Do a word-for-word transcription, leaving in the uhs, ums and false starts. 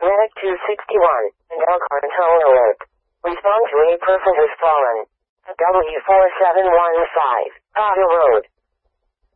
Medic two sixty-one, and Elkhart tone alert. Respond to a person has fallen. At W four seven one five, Otter Road.